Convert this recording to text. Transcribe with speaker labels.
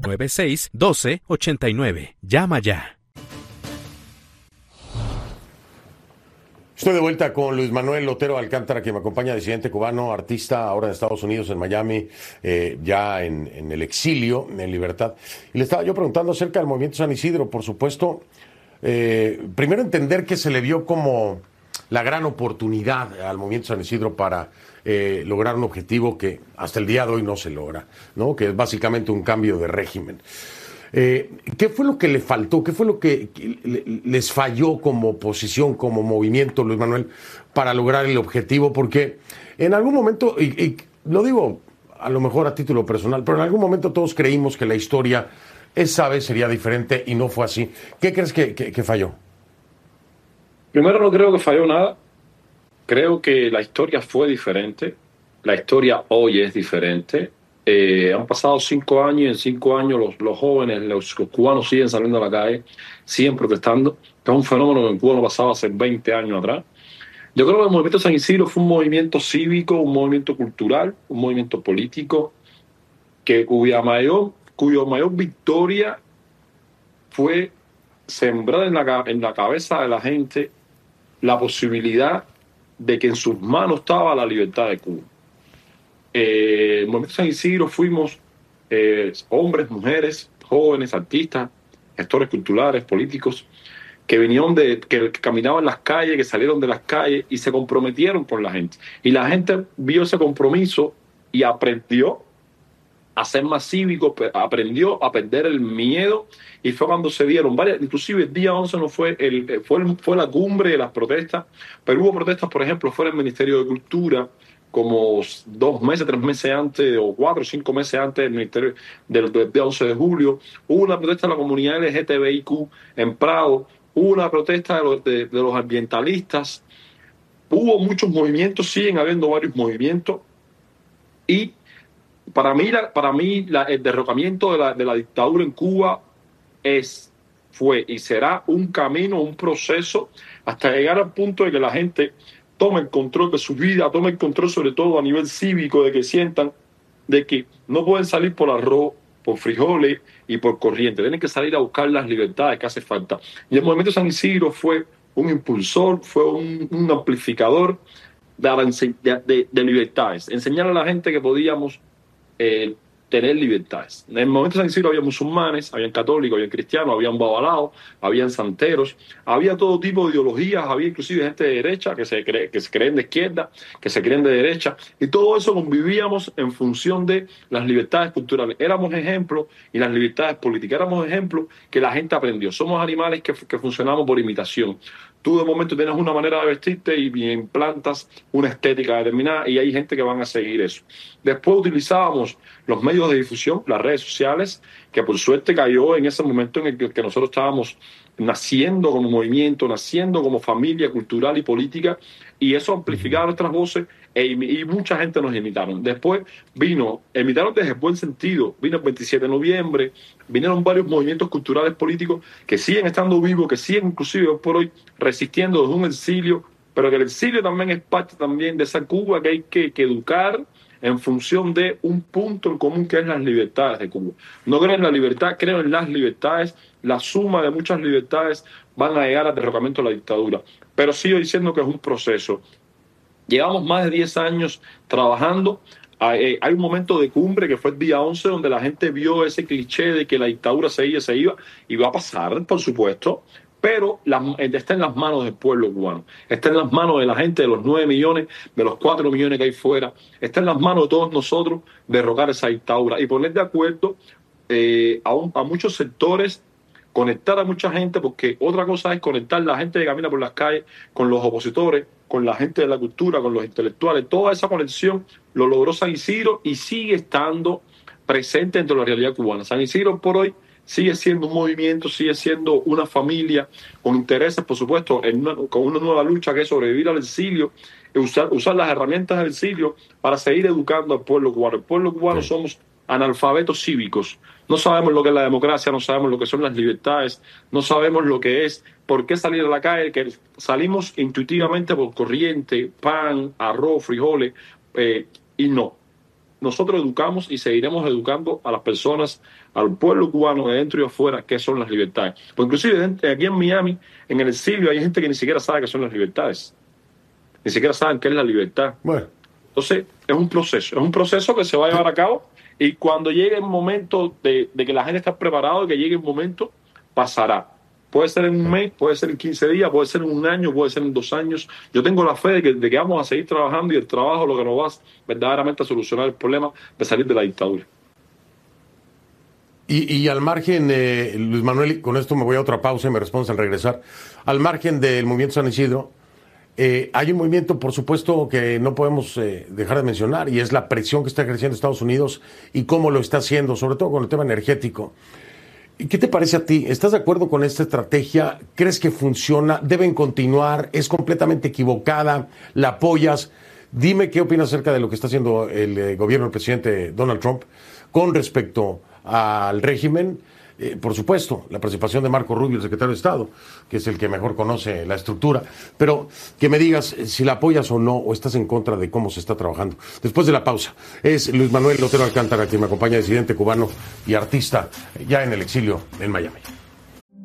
Speaker 1: 961289. Llama ya.
Speaker 2: Estoy de vuelta con Luis Manuel Otero Alcántara, que me acompaña, disidente cubano, artista, ahora en Estados Unidos, en Miami, ya en el exilio, en libertad. Y le estaba yo preguntando acerca del movimiento San Isidro, por supuesto. Primero entender que se le vio como la gran oportunidad al movimiento San Isidro para lograr un objetivo que hasta el día de hoy no se logra, ¿no? Que es básicamente un cambio de régimen. ¿Qué fue lo que le faltó? ¿Qué fue lo que les falló como oposición, como movimiento, Luis Manuel, para lograr el objetivo? Porque en algún momento, y lo digo a lo mejor a título personal, pero en algún momento todos creímos que la historia esa vez sería diferente y no fue así. ¿Qué crees que falló?
Speaker 3: Primero, no creo que falló nada. Creo que la historia fue diferente. La historia hoy es diferente. Han pasado 5 años y en 5 años los jóvenes, los cubanos siguen saliendo a la calle, siguen protestando. Es un fenómeno que en Cuba no pasaba hace 20 años atrás. Yo creo que el movimiento San Isidro fue un movimiento cívico, un movimiento cultural, un movimiento político, cuya mayor victoria fue sembrar en la cabeza de la gente la posibilidad de que en sus manos estaba la libertad de Cuba. El movimiento San Isidro fuimos hombres, mujeres, jóvenes, artistas, gestores culturales, políticos, que vinieron que caminaban las calles, que salieron de las calles y se comprometieron con la gente. Y la gente vio ese compromiso y aprendió a ser más cívico, aprendió a perder el miedo, y fue cuando se dieron varias, inclusive el día 11 no fue fue la cumbre de las protestas, pero hubo protestas, por ejemplo, fuera del Ministerio de Cultura, como 2 meses, 3 meses antes, o 4 o 5 meses antes del Ministerio del día 11 de julio. Hubo una protesta de la comunidad LGTBIQ en Prado, hubo una protesta de los ambientalistas, hubo muchos movimientos, siguen habiendo varios movimientos, y para mí el derrocamiento de la dictadura en Cuba fue y será un camino, un proceso, hasta llegar al punto de que la gente tome el control de su vida, tome el control sobre todo a nivel cívico, de que sientan de que no pueden salir por arroz, por frijoles y por corriente, tienen que salir a buscar las libertades que hace falta. Y el movimiento San Isidro fue un impulsor, fue un amplificador de libertades, enseñar a la gente que podíamos tener libertades. En el momento de San Isidro había musulmanes, habían católicos, habían cristianos, habían babalaos, habían santeros, había todo tipo de ideologías, había inclusive gente de derecha que se creen de izquierda, que se creen de derecha, y todo eso convivíamos en función de las libertades culturales. Éramos ejemplos, y las libertades políticas, éramos ejemplos que la gente aprendió. Somos animales que funcionamos por imitación. Tú de momento tienes una manera de vestirte y implantas una estética determinada, y hay gente que van a seguir eso. Después utilizábamos los medios de difusión, las redes sociales, que por suerte cayó en ese momento en el que nosotros estábamos naciendo como movimiento, naciendo como familia cultural y política, y eso amplificaba nuestras voces, y mucha gente nos imitaron. Después imitaron desde el buen sentido, vino el 27 de noviembre, vinieron varios movimientos culturales políticos que siguen estando vivos, que siguen inclusive hoy por hoy resistiendo desde un exilio, pero que el exilio también es parte también de esa Cuba que hay que educar en función de un punto en común, que es las libertades de Cuba. No creo en la libertad, creo en las libertades. La suma de muchas libertades van a llegar al derrocamiento de la dictadura. Pero sigo diciendo que es un proceso. Llevamos más de 10 años trabajando. Hay un momento de cumbre que fue el día 11, donde la gente vio ese cliché de que la dictadura se iba, y va a pasar, por supuesto, pero está en las manos del pueblo cubano, está en las manos de la gente, de los 9 millones, de los 4 millones que hay fuera, está en las manos de todos nosotros derrocar esa dictadura y poner de acuerdo a muchos sectores, conectar a mucha gente, porque otra cosa es conectar la gente que camina por las calles con los opositores, con la gente de la cultura, con los intelectuales. Toda esa conexión lo logró San Isidro y sigue estando presente dentro de la realidad cubana. San Isidro por hoy sigue siendo un movimiento, sigue siendo una familia con intereses, por supuesto, con una nueva lucha que es sobrevivir al exilio, usar las herramientas del exilio para seguir educando al pueblo cubano. El pueblo cubano somos analfabetos cívicos. No sabemos lo que es la democracia, no sabemos lo que son las libertades, no sabemos lo que es por qué salir a la calle, que salimos intuitivamente por corriente, pan, arroz, frijoles, y no. nosotros educamos y seguiremos educando a las personas, al pueblo cubano de dentro y afuera, qué son las libertades. Porque inclusive aquí en Miami, en el exilio, hay gente que ni siquiera sabe qué son las libertades. Ni siquiera saben qué es la libertad.
Speaker 2: Bueno.
Speaker 3: Entonces, es un proceso que se va a llevar a cabo y cuando llegue el momento de que la gente está preparada, de que llegue el momento, pasará. Puede ser en un mes, puede ser en 15 días, puede ser en un año, puede ser en 2 años. Yo tengo la fe de que vamos a seguir trabajando y el trabajo lo que nos va verdaderamente a solucionar el problema de salir de la dictadura.
Speaker 2: Y al margen, Luis Manuel, y con esto me voy a otra pausa y me respondes al regresar, al margen del movimiento San Isidro, hay un movimiento, por supuesto, que no podemos dejar de mencionar, y es la presión que está ejerciendo Estados Unidos y cómo lo está haciendo, sobre todo con el tema energético. ¿Qué te parece a ti? ¿Estás de acuerdo con esta estrategia? ¿Crees que funciona? ¿Deben continuar? ¿Es completamente equivocada? ¿La apoyas? Dime qué opinas acerca de lo que está haciendo el gobierno del presidente Donald Trump con respecto al régimen. Por supuesto, la participación de Marco Rubio, el secretario de Estado, que es el que mejor conoce la estructura, pero que me digas si la apoyas o no, o estás en contra de cómo se está trabajando. Después de la pausa, es Luis Manuel Otero Alcántara, quien me acompaña, disidente cubano y artista, ya en el exilio en Miami.